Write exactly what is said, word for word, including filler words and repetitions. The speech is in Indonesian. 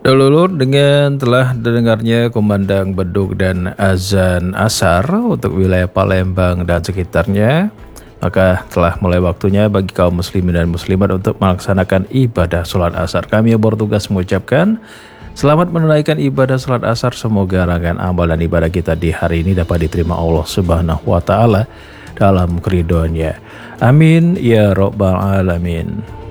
Dulur dengan telah didengarnya kumandang beduk dan azan asar untuk wilayah Palembang dan sekitarnya, maka telah mulai waktunya bagi kaum muslimin dan muslimat untuk melaksanakan ibadah sholat asar. Kami yang bertugas mengucapkan selamat menunaikan ibadah sholat asar. Semoga rangkaian amal dan ibadah kita di hari ini dapat diterima Allah Subhanahu wa Ta'ala dalam keridhoannya. Amin ya Rabbal Alamin.